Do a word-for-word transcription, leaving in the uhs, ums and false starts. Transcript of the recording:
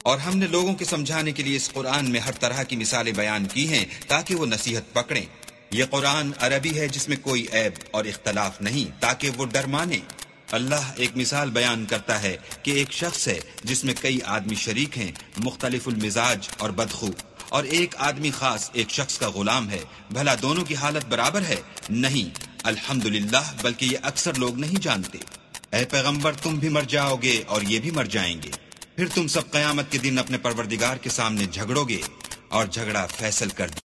और हमने लोगों के समझाने के लिए इस कुरान में हर तरह की मिसालें बयान की हैं ताकि वो नसीहत पकड़ें। ये कुरान अरबी है जिसमें कोई ऐब और इख्तलाफ नहीं, ताकि वो डर माने। अल्लाह एक मिसाल बयान करता है कि एक शख्स है जिसमें कई आदमी शरीक हैं, मुख्तलिफुल मिजाज और बदखू, और एक आदमी खास एक शख्स का गुलाम है। भला दोनों की हालत बराबर है? नहीं, अल्हम्दुलिल्लाह, बल्कि ये अक्सर लोग नहीं जानते। ऐ पैगंबर, तुम भी मर जाओगे और ये भी मर जाएंगे। फिर तुम सब क़यामत के दिन अपने परवरदिगार के सामने झगड़ोगे और झगड़ा फैसल कर